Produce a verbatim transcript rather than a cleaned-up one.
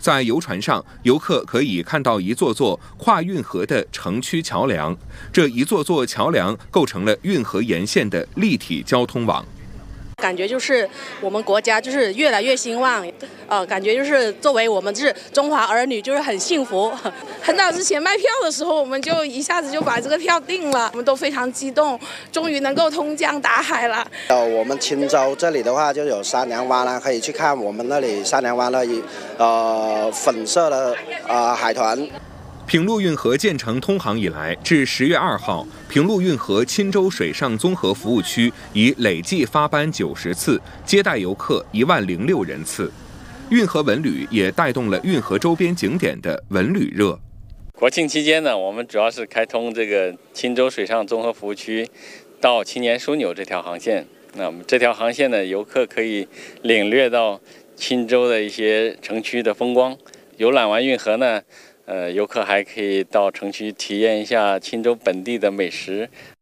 在游船上，游客可以看到一座座跨运河的城区桥梁，这一座座桥梁构成了运河沿线的立体交通网。 感觉就是我们国家就是越来越兴旺，呃，感觉就是作为我们是中华儿女，就是很幸福。很早之前卖票的时候，我们就一下子就把这个票定了，我们都非常激动，终于能够通江达海了。 呃，我们钦州这里的话就有三娘湾啦，可以去看我们那里三娘湾的呃粉色的呃海豚。 平陆运河建成通航以来，至十月二号，平陆运河钦州水上综合服务区已累计发班九十次，接待游客一万零六人次。运河文旅也带动了运河周边景点的文旅热。 国庆期间呢，我们主要是开通这个钦州水上综合服务区到青年枢纽这条航线。那么这条航线呢，游客可以领略到钦州的一些城区的风光。游览完运河呢，呃，游客还可以到城区体验一下钦州本地的美食。